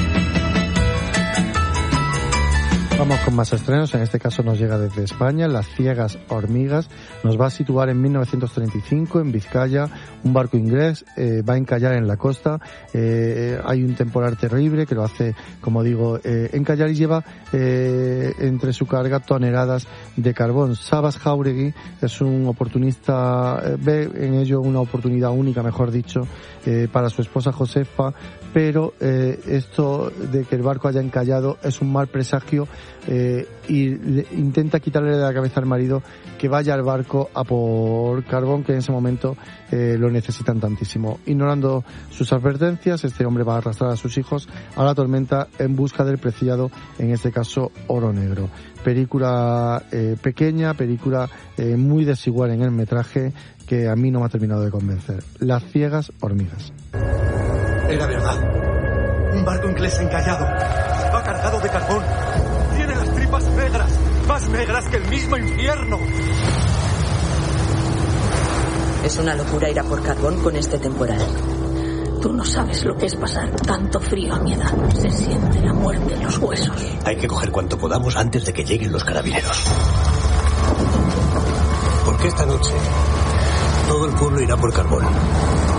Vamos con más estrenos, en este caso nos llega desde España. Las ciegas hormigas nos va a situar en mil novecientos treinta y cinco en Vizcaya. Un barco inglés eh, va a encallar en la costa. Eh, hay un temporal terrible que lo hace, como digo, eh, encallar, y lleva eh, entre su carga toneladas de carbón. Sabas Jauregui es un oportunista, eh, ve en ello una oportunidad única, mejor dicho, eh, para su esposa Josefa, pero eh, esto de que el barco haya encallado es un mal presagio. Eh, y le, intenta quitarle de la cabeza al marido que vaya al barco a por carbón, que en ese momento eh, lo necesitan tantísimo. Ignorando sus advertencias, este hombre va a arrastrar a sus hijos a la tormenta en busca del preciado, en este caso oro negro. Película eh, pequeña, película eh, muy desigual en el metraje, que a mí no me ha terminado de convencer. Las ciegas hormigas. Era verdad. Un barco inglés encallado. Va cargado de carbón. Tiene las tripas negras, más negras que el mismo infierno. Es una locura ir a por carbón con este temporal. Tú no sabes lo que es pasar tanto frío a mi edad. Se siente la muerte en los huesos. Hay que coger cuanto podamos antes de que lleguen los carabineros. Porque esta noche todo el pueblo irá por carbón.